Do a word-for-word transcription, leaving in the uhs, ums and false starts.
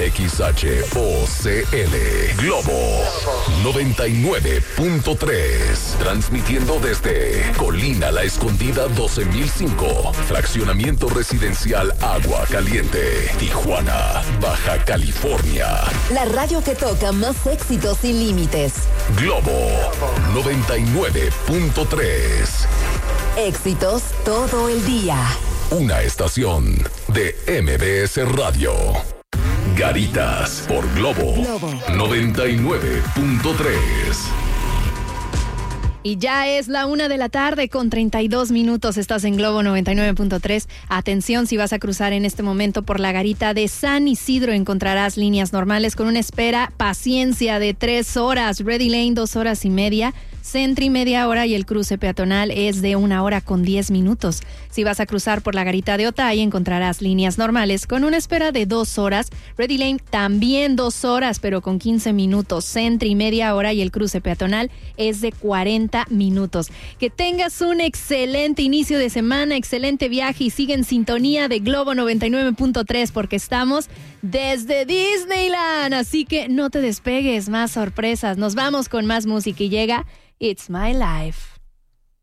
X H O C L Globo noventa y nueve punto tres. Transmitiendo desde Colina La Escondida doce mil cinco. Fraccionamiento residencial Agua Caliente, Tijuana, Baja California. La radio que toca más éxitos sin límites. Globo noventa y nueve punto tres. Éxitos todo el día. Una estación de M B S Radio. Garitas por Globo, Globo noventa y nueve punto tres. Y ya es la una de la tarde con treinta y dos minutos. Estás en Globo noventa y nueve punto tres. Atención, si vas a cruzar en este momento por la garita de San Isidro, encontrarás líneas normales con una espera, paciencia de tres horas. Ready Lane, dos horas y media. Sentry, media hora, y el cruce peatonal es de una hora con diez minutos. Si vas a cruzar por la garita de Otay, encontrarás líneas normales con una espera de dos horas. Ready Lane también dos horas, pero con quince minutos. Sentry, media hora, y el cruce peatonal es de cuarenta minutos. Que tengas un excelente inicio de semana, excelente viaje, y sigue en sintonía de Globo noventa y nueve punto tres porque estamos desde Disneyland. Así que no te despegues, más sorpresas. Nos vamos con más música y llega It's My Life.